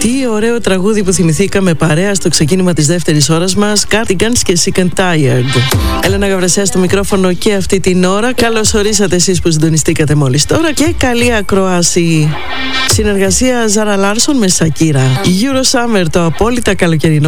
Τι ωραίο τραγούδι που θυμηθήκαμε παρέα στο ξεκίνημα της δεύτερης ώρας μας. Cardigans και Sick and Tired. Έλενα Γαβρασιά στο μικρόφωνο και αυτή την ώρα. Καλώς ορίσατε εσείς που συντονιστήκατε μόλις τώρα και καλή ακρόαση. Συνεργασία Ζάρα Λάρσον με Σακύρα. Eurosummer, το απόλυτα καλοκαιρινό